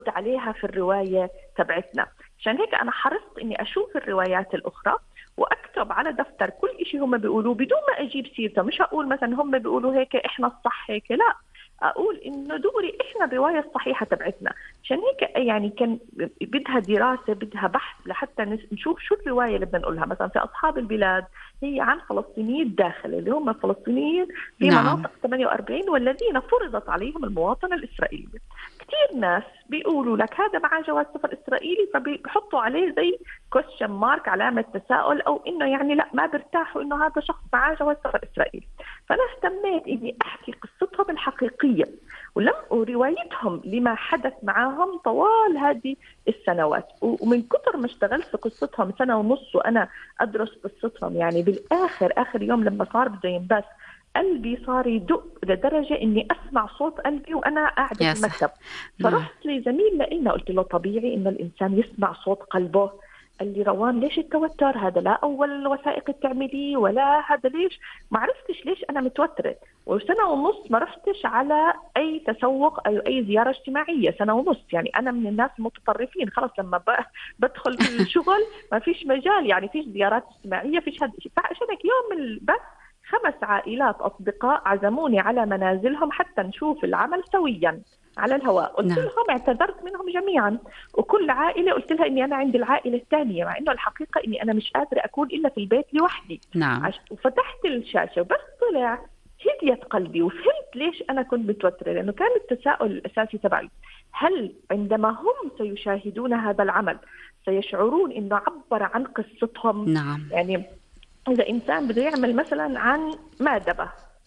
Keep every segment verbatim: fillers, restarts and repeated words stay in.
عليها في الرواية تبعتنا. عشان هيك أنا حرصت إني أشوف الروايات الأخرى وأكتب على دفتر كل إشي هم بيقولوا بدون ما أجيب سيرته. مش أقول مثلا هم بيقولوا هيك إحنا الصح هيك، لا، أقول إنه دوري إحنا الرواية الصحيحة تبعتنا. عشان هيك يعني كان بدها دراسة، بدها بحث لحتى نشوف شو الرواية اللي بدنا نقولها. مثلا في أصحاب البلاد هي عن فلسطينيين الداخل اللي هم الفلسطينيين في نعم. مناطق ثمانية وأربعين والذين فرضت عليهم المواطنة الإسرائيلية. كثير ناس بيقولوا لك هذا معاه جواز سفر إسرائيلي، فبيحطوا عليه زي question mark، علامة تساؤل، أو إنه يعني لا ما برتاحوا إنه هذا شخص معاه جواز سفر إسرائيلي. فأنا اهتميت إني أحكي قصتهم الحقيقية ولم وروايتهم لما حدث معهم طوال هذه السنوات. ومن كثر ما اشتغلت في قصتهم سنة ونص وأنا أدرس قصتهم، يعني بالآخر آخر يوم لما صار بده ينبث قلبي صار يدق لدرجة إني أسمع صوت قلبي وأنا قاعدة يا في صح. المكتب. نعم. فرحت لزميل لإلنا قلت له طبيعي إن الإنسان يسمع صوت قلبه. قال لي روان ليش التوتر هذا؟ لا أول وثائق تعمليه ولا هذا، ليش؟ ما عرفتش ليش أنا متوترة. وسنة ونص ما رحتش على أي تسوق أو أي زيارة اجتماعية، سنة ونص. يعني أنا من الناس المتطرفين، خلاص لما بدخل في الشغل ما فيش مجال، يعني فيش زيارات اجتماعية، فيش هذا الشيء. فعشان هيك يوم البث خمس عائلات أصدقاء عزموني على منازلهم حتى نشوف العمل سويا على الهواء. قلت نعم. لهم اعتذرت منهم جميعا، وكل عائلة قلت لها إني أنا عندي العائلة الثانية، مع إنه الحقيقة إني أنا مش قادرة أكون إلا في البيت لوحدي. نعم. عش... وفتحت الشاشة وبس طلع هديت قلبي وفهمت ليش أنا كنت متوترة. لأنه كان التساؤل الأساسي تبعي هل عندما هم سيشاهدون هذا العمل سيشعرون إنه عبر عن قصتهم؟ نعم. يعني إذا إنسان بده يعمل مثلا عن مادبة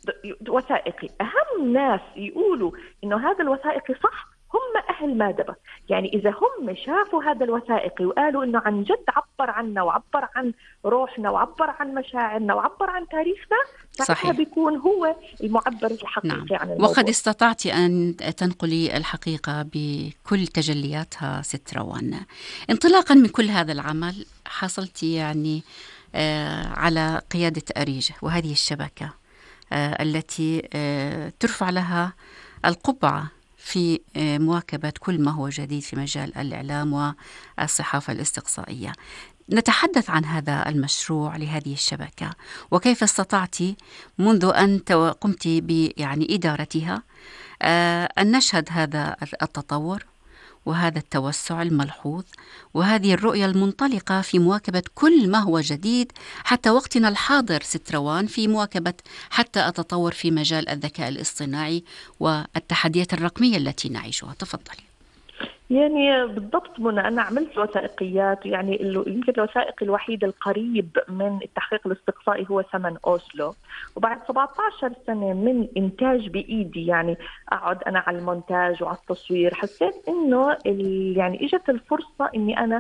وثائقي، أهم ناس يقولوا إنه هذا الوثائقي صح هم أهل مادبة. يعني إذا هم شافوا هذا الوثائقي وقالوا إنه عن جد عبر عنا وعبر عن روحنا وعبر عن مشاعرنا وعبر عن تاريخنا، ساعتها صحيح. بيكون هو المعبر نعم. الحقيقي عن وقد الموضوع. استطعت أن تنقلي الحقيقة بكل تجلياتها ست روان. انطلاقا من كل هذا العمل حصلت يعني آه على قيادة أريج وهذه الشبكة آه التي آه ترفع لها القبعة في آه مواكبة كل ما هو جديد في مجال الإعلام والصحافة الاستقصائية. نتحدث عن هذا المشروع لهذه الشبكة وكيف استطعت منذ أن قمت ب يعني إدارتها آه أن نشهد هذا التطور وهذا التوسع الملحوظ وهذه الرؤية المنطلقة في مواكبة كل ما هو جديد حتى وقتنا الحاضر ست روان، في مواكبة حتى التطور في مجال الذكاء الاصطناعي والتحديات الرقمية التي نعيشها. تفضلي. يعني بالضبط منى، أنا عملت وثائقيات. يعني يمكن الوثائق الوحيد القريب من التحقيق الاستقصائي هو ثمن أوسلو. وبعد سبعة عشر سنة من إنتاج بإيدي، يعني أقعد أنا على المونتاج وعلى التصوير، حسيت إنه يعني إجت الفرصة إني أنا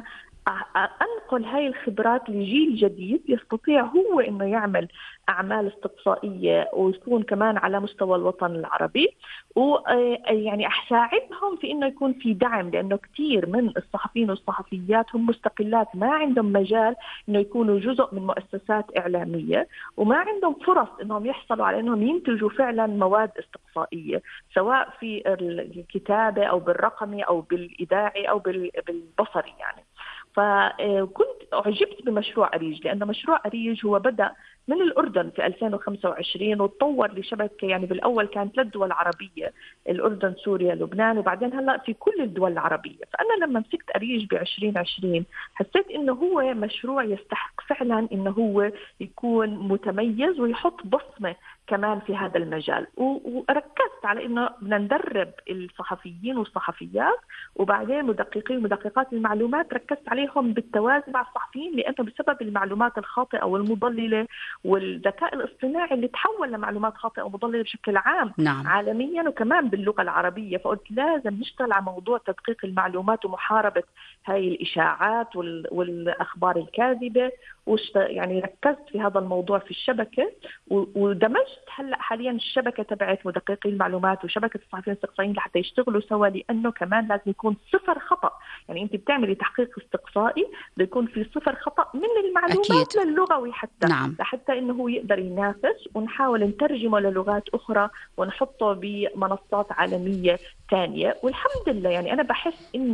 أنقل هاي الخبرات لجيل جديد يستطيع هو إنه يعمل أعمال استقصائية ويكون كمان على مستوى الوطن العربي. ويعني أساعدهم في إنه يكون في دعم، لأنه كتير من الصحفيين والصحفيات هم مستقلات ما عندهم مجال إنه يكونوا جزء من مؤسسات إعلامية، وما عندهم فرص إنهم يحصلوا على إنهم ينتجوا فعلا مواد استقصائية سواء في الكتابة أو بالرقمي أو بالإذاعي أو بالبصري. يعني فكنت أعجبت بمشروع أريج، لأن مشروع أريج هو بدأ من الأردن في ألفين وخمسة وعشرين وتطور لشبكة. يعني بالأول كانت ثلاث دول عربية، الأردن سوريا لبنان، وبعدين هلأ في كل الدول العربية. فأنا لما مسكت أريج بعشرين عشرين حسيت إنه هو مشروع يستحق فعلا إنه هو يكون متميز ويحط بصمة كمان في هذا المجال. وركزت على إنه بدنا ندرب الصحفيين والصحفيات، وبعدين مدققين ومدققات المعلومات ركزت عليهم بالتوازي مع الصحفيين، لأنه بسبب المعلومات الخاطئة والمضللة والذكاء الاصطناعي اللي تحول لمعلومات خاطئة ومضللة بشكل عام نعم. عالميا وكمان باللغة العربية. فقلت لازم نشتغل على موضوع تدقيق المعلومات ومحاربة هاي الإشاعات والأخبار الكاذبة. يعني ركزت في هذا الموضوع في الشبكة ودمجت بلشت هلا حاليا الشبكه تبعت مدققي المعلومات وشبكه الصحفيين الاستقصائيين لحتى يشتغلوا سوا، لانه كمان لازم يكون صفر خطا. يعني انت بتعملي تحقيق استقصائي بده يكون في صفر خطا من المعلومات أكيد. للغوي، حتى نعم. لحتى انه هو يقدر ينافس، ونحاول نترجمه للغات اخرى ونحطه بمنصات عالميه ثانيه. والحمد لله يعني انا بحس إن